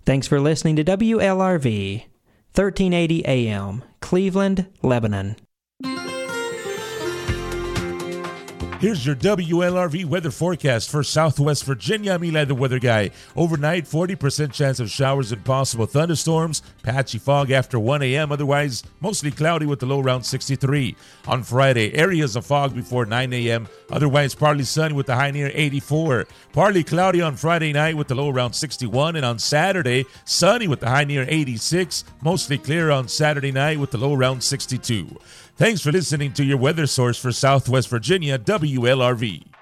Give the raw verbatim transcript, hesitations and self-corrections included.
Thanks for listening to W L R V, thirteen eighty A M, Cleveland, Lebanon. Here's your W L R V weather forecast for Southwest Virginia. I'm Eli, the weather guy. Overnight, forty percent chance of showers and possible thunderstorms. Patchy fog after one a.m. Otherwise, mostly cloudy with the low around sixty-three. On Friday, areas of fog before nine a.m. Otherwise, partly sunny with the high near eighty-four. Partly cloudy on Friday night with the low around sixty-one. And on Saturday, sunny with the high near eighty-six. Mostly clear on Saturday night with the low around sixty-two. Thanks for listening to your weather source for Southwest Virginia, W L R V.